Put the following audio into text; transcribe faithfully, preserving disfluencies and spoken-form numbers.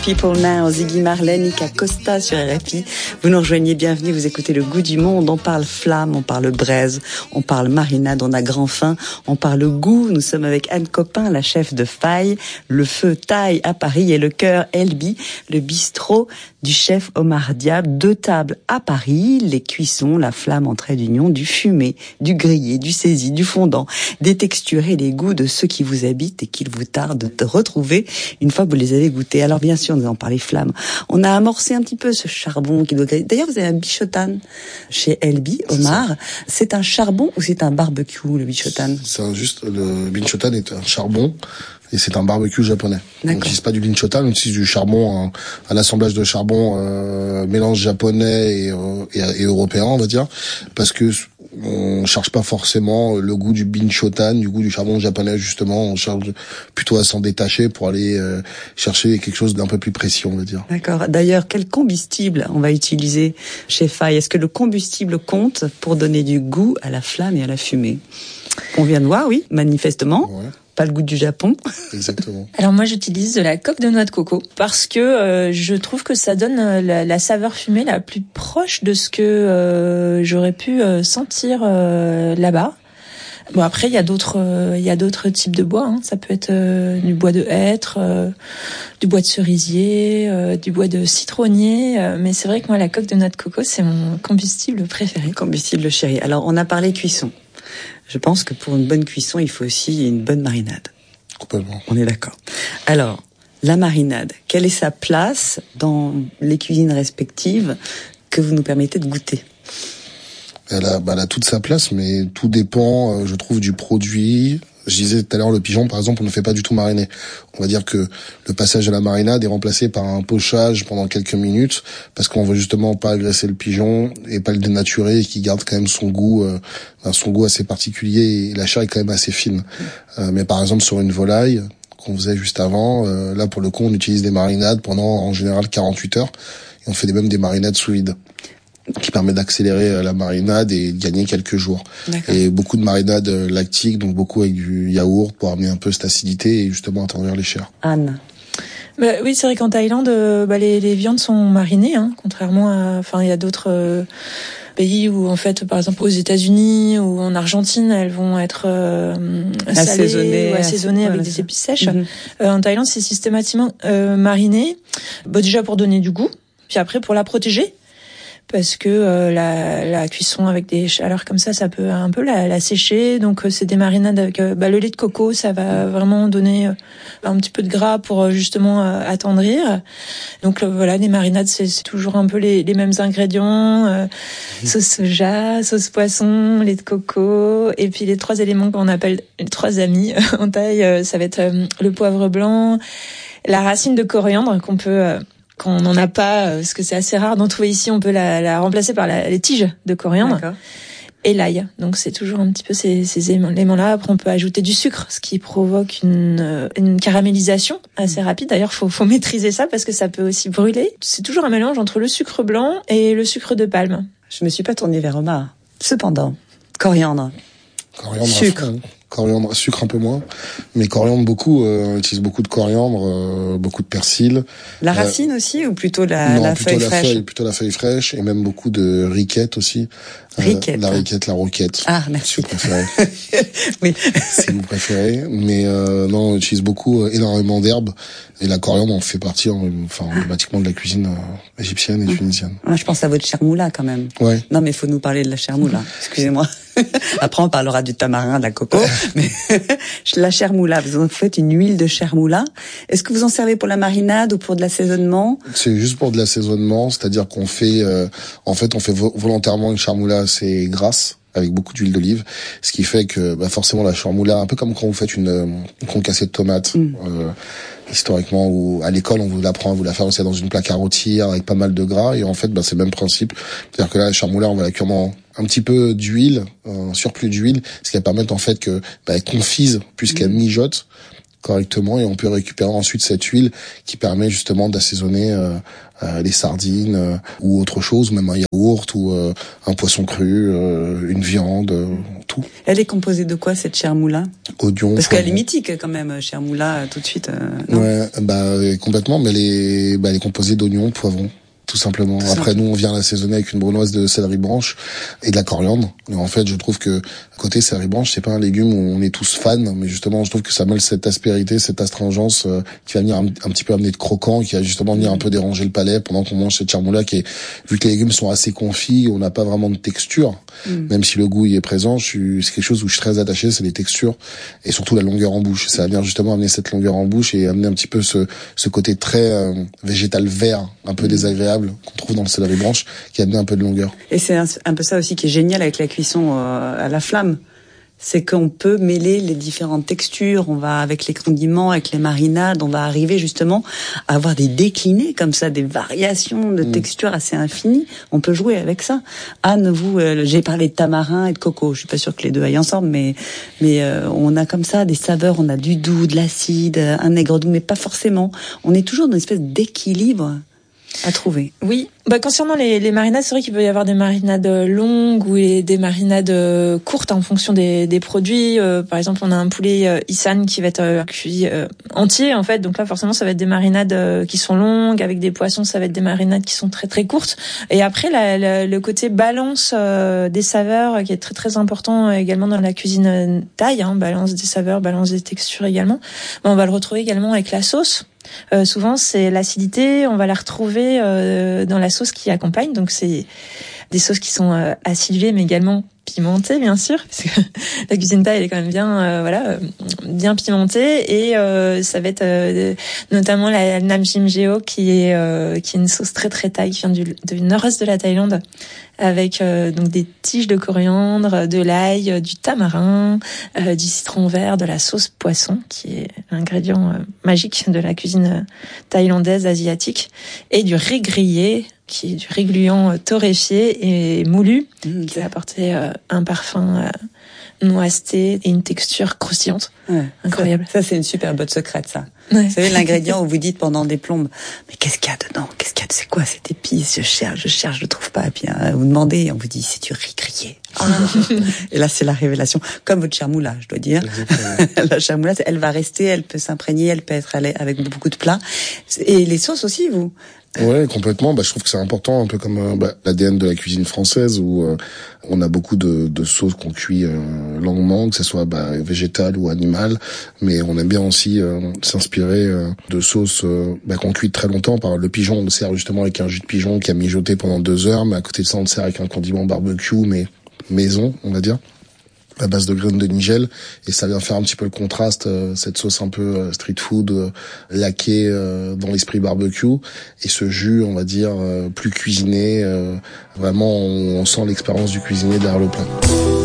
People Now, Ziggy Marley, Nika Costa sur R F I. Vous nous rejoignez, bienvenue, vous écoutez Le Goût du Monde. On parle flamme, on parle braise, on parle marinade, on a grand faim, on parle goût. Nous sommes avec Anne Copin, la chef de Faille, le feu Thaï à Paris et le cœur Elbi, le bistrot du chef Omar Diab. Deux tables à Paris, les cuissons, la flamme en trait d'union, du fumé, du grillé, du saisi, du fondant, des textures et des goûts de ceux qui vous habitent et qu'il vous tarde de retrouver une fois que vous les avez goûtés. Alors bien sûr, nous allons parler flamme. On a amorcé un petit peu ce charbon qui doit... D'ailleurs, vous avez un bichotan chez Elbi, Omar. C'est un charbon ou c'est un barbecue, le bichotan? C'est un juste, le bichotan est un charbon et c'est un barbecue japonais. On n'utilise pas du bichotan, on utilise du charbon, un, un assemblage de charbon, euh, mélange japonais et, euh, et, et européen, on va dire, parce que on cherche pas forcément le goût du bichotan, du goût du charbon japonais, justement. On cherche plutôt à s'en détacher pour aller euh, chercher quelque chose d'un peu plus précis, on va dire. D'accord. D'ailleurs, quel combustible on va utiliser chez Faille? Est-ce que le combustible compte pour donner du goût à la flamme et à la fumée? On vient de voir, oui, manifestement. Ouais. Pas le goût du Japon. Exactement. Alors moi j'utilise de la coque de noix de coco parce que euh, je trouve que ça donne la, la saveur fumée la plus proche de ce que euh, j'aurais pu euh, sentir euh, là-bas. Bon après il y a d'autres il euh, y a d'autres types de bois, hein. Ça peut être euh, du bois de hêtre, euh, du bois de cerisier, euh, du bois de citronnier, euh, mais c'est vrai que moi la coque de noix de coco c'est mon combustible préféré. Combustible chéri. Alors on a parlé cuisson. Je pense que pour une bonne cuisson, il faut aussi une bonne marinade. Complètement. On est d'accord. Alors, la marinade, quelle est sa place dans les cuisines respectives que vous nous permettez de goûter? Elle a, bah, elle a toute sa place, mais tout dépend, euh, je trouve, du produit. Je disais tout à l'heure, le pigeon, par exemple, on ne fait pas du tout mariner. On va dire que le passage à la marinade est remplacé par un pochage pendant quelques minutes, parce qu'on veut justement pas agresser le pigeon et pas le dénaturer, et qui garde quand même son goût, euh, son goût assez particulier, et la chair est quand même assez fine. Euh, mais par exemple, sur une volaille, qu'on faisait juste avant, euh, là, pour le coup, on utilise des marinades pendant, en général, quarante-huit heures, et on fait même des marinades sous vide, qui permet d'accélérer la marinade et de gagner quelques jours. D'accord. Et beaucoup de marinades lactiques, donc beaucoup avec du yaourt pour amener un peu cette acidité et justement attendrir les chairs. Anne. Bah, oui, c'est vrai qu'en Thaïlande, bah, les, les viandes sont marinées, hein, contrairement à, enfin, il y a d'autres euh, pays où, en fait, par exemple, aux États-Unis ou en Argentine, elles vont être euh, salées assaisonnées, ou assaisonnées avec voilà, des épices sèches. Mm-hmm. Euh, en Thaïlande, c'est systématiquement euh, mariné. Bah, déjà pour donner du goût, puis après pour la protéger. Parce que euh, la, la cuisson avec des chaleurs comme ça, ça peut un peu la, la sécher. Donc euh, c'est des marinades avec euh, bah, le lait de coco, ça va vraiment donner euh, un petit peu de gras pour euh, justement euh, attendrir. Donc euh, voilà, les marinades, c'est, c'est toujours un peu les, les mêmes ingrédients, euh, mmh. sauce soja, sauce poisson, lait de coco, et puis les trois éléments qu'on appelle les trois amis en Thaï, euh, ça va être euh, le poivre blanc, la racine de coriandre qu'on peut... Euh, Quand on n'en a pas, parce que c'est assez rare d'en trouver ici, on peut la, la remplacer par la, les tiges de coriandre. D'accord. Et l'ail. Donc c'est toujours un petit peu ces, ces éléments-là. Après on peut ajouter du sucre, ce qui provoque une, une caramélisation assez rapide. D'ailleurs faut, faut maîtriser ça parce que ça peut aussi brûler. C'est toujours un mélange entre le sucre blanc et le sucre de palme. Je me suis pas tournée vers Omar. Cependant, coriandre, coriandre sucre. Coriandre, sucre un peu moins, mais coriandre beaucoup. Euh, on utilise beaucoup de coriandre, euh, beaucoup de persil. La racine euh, aussi, ou plutôt la, non, la plutôt feuille la fraîche feuille, plutôt la feuille fraîche, et même beaucoup de riquette aussi. Riquette. Euh, la riquette, la roquette. Ah, merci. Si vous préférez. Oui. Si vous préférez. Mais euh, non, on utilise beaucoup, euh, énormément d'herbes. Et la coriandre, on fait partie, enfin, automatiquement de la cuisine euh, égyptienne et tunisienne. Moi, je pense à votre chermoula quand même. Ouais. Non, mais il faut nous parler de la chermoula. Excusez-moi. Après, on parlera du tamarin, de la coco. Mais la chermoula, vous faites une huile de chermoula. Est-ce que vous en servez pour la marinade ou pour de l'assaisonnement? C'est juste pour de l'assaisonnement, c'est-à-dire qu'on fait, euh, en fait, on fait vo- volontairement une chermoula assez grasse, avec beaucoup d'huile d'olive, ce qui fait que bah, forcément la chermoula, un peu comme quand vous faites une, une concassée de tomates, mm. euh, historiquement, ou à l'école on vous l'apprend, vous la faire aussi dans une plaque à rôtir avec pas mal de gras, et en fait bah, c'est le même principe, c'est-à-dire que là la chermoula on va la cuire en un petit peu d'huile, un surplus d'huile, ce qui va permettre en fait que bah, elle confise puisqu'elle mm. mijote correctement, et on peut récupérer ensuite cette huile qui permet justement d'assaisonner euh, euh, les sardines euh, ou autre chose, même un yaourt ou euh, un poisson cru, euh, une viande, euh, tout tout. Elle est composée de quoi cette chermoula? Oignon. Parce qu'elle est mythique quand même, chermoula, tout de suite. Euh, non ouais, bah complètement, mais elle est, bah, elle est composée d'oignons, poivrons. Tout simplement. Tout Après, nous, on vient l'assaisonner avec une brunoise de céleri branche et de la coriandre. Et en fait, je trouve que côté céleri branche, c'est pas un légume où on est tous fans, mais justement, je trouve que ça mêle cette aspérité, cette astringence euh, qui va venir un, un petit peu amener de croquant, qui va justement venir un peu déranger le palais pendant qu'on mange cette chermoula qui est, vu que les légumes sont assez confits, on n'a pas vraiment de texture, mm. même si le goût y est présent. Je suis, c'est quelque chose où je suis très attaché, c'est les textures et surtout la longueur en bouche. Ça va venir justement amener cette longueur en bouche et amener un petit peu ce, ce côté très euh, végétal vert, un peu mm. désagréable qu'on trouve dans le céleri branche, qui amène un peu de longueur. Et c'est un, un peu ça aussi qui est génial avec la cuisson euh, à la flamme. C'est qu'on peut mêler les différentes textures, on va avec les condiments, avec les marinades, on va arriver justement à avoir des déclinés comme ça, des variations de mmh. textures assez infinies. On peut jouer avec ça. Anne, vous, euh, j'ai parlé de tamarin et de coco. Je suis pas sûre que les deux aillent ensemble, mais mais euh, on a comme ça des saveurs, on a du doux, de l'acide, un aigre doux, mais pas forcément. On est toujours dans une espèce d'équilibre à trouver. Oui. Bah, concernant les, les marinades, c'est vrai qu'il peut y avoir des marinades longues ou des marinades courtes en fonction des, des produits. Euh, par exemple, on a un poulet euh, Issan qui va être euh, cuit euh, entier, en fait. Donc là, forcément, ça va être des marinades euh, qui sont longues. Avec des poissons, ça va être des marinades qui sont très, très courtes. Et après, la, la, le côté balance euh, des saveurs qui est très, très important également dans la cuisine thaï. Hein, balance des saveurs, balance des textures également. Bah, on va le retrouver également avec la sauce. Euh, souvent, c'est l'acidité. On va la retrouver euh, dans la sauce qui accompagne. Donc, c'est des sauces qui sont euh, acidulées, mais également pimentées, bien sûr, parce que la cuisine thaï, elle est quand même bien, euh, voilà, euh, bien pimentée. Et euh, ça va être euh, notamment la Nam Jim Jeo, qui est euh, qui est une sauce très très thaï, qui vient du, du nord-est de la Thaïlande, avec euh, donc des tiges de coriandre, de l'ail, euh, du tamarin, euh, du citron vert, de la sauce poisson, qui est l'ingrédient euh, magique de la cuisine thaïlandaise asiatique, et du riz grillé, qui est du riz gluant euh, torréfié et moulu, mmh, qui va apporter euh, un parfum euh, noiseté et une texture croustillante. Ouais, incroyable. Ça, ça c'est une super botte secrète, ça. Ouais. Vous savez, l'ingrédient où vous dites pendant des plombes, mais qu'est-ce qu'il y a dedans? Qu'est-ce qu'il y a? C'est quoi cette épice? Je cherche, je cherche, je trouve pas. Et puis hein, vous demandez, on vous dit c'est du riz grillé. Oh. Et là, c'est la révélation. Comme votre chermoula, je dois dire. La chermoula, elle va rester, elle peut s'imprégner, elle peut être avec beaucoup de plats. Et les sauces aussi, vous? Ouais, complètement. Bah, je trouve que c'est important, un peu comme euh, bah, l'A D N de la cuisine française, où euh, on a beaucoup de, de sauces qu'on cuit euh, longuement, que ce soit bah, végétales ou animales, mais on aime bien aussi euh, s'inspirer euh, de sauces euh, bah, qu'on cuit très longtemps. Par le pigeon, on le sert justement avec un jus de pigeon qui a mijoté pendant deux heures, mais à côté de ça, on le sert avec un condiment barbecue, mais maison, on va dire, à base de graines de nigel, et ça vient faire un petit peu le contraste, euh, cette sauce un peu euh, street food, euh, laquée euh, dans l'esprit barbecue, et ce jus, on va dire, euh, plus cuisiné, euh, vraiment on, on sent l'expérience du cuisinier derrière le plat.